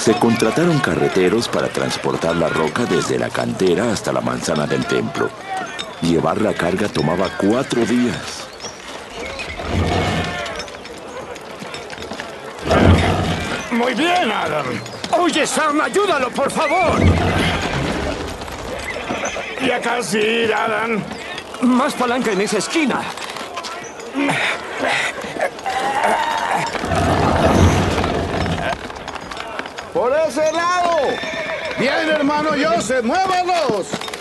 Se contrataron carreteros para transportar la roca desde la cantera hasta la manzana del templo. Llevar la carga tomaba 4 días. Muy bien, Adam. Oye, Sam, ayúdalo, por favor. Ya casi, Adam. Más palanca en esa esquina. ¡Por ese lado! ¡Bien, hermano Joseph! ¡Muévanos!